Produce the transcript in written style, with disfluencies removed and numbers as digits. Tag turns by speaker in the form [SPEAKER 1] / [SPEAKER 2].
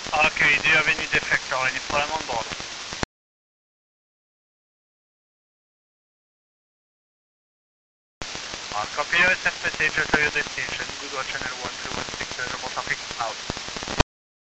[SPEAKER 1] Okay, do you have any defect or any problem on board? Copy your message to your destination. Good watch channel 1.